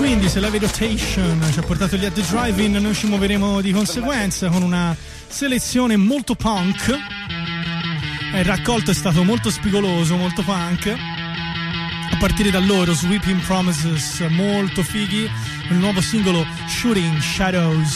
quindi se la Rotation ci ha portato lì a The Drive-In, noi ci muoveremo di conseguenza con una selezione molto punk. Il raccolto è stato molto spigoloso, molto punk, a partire da loro, Sweeping Promises, molto fighi, il nuovo singolo Shooting Shadows.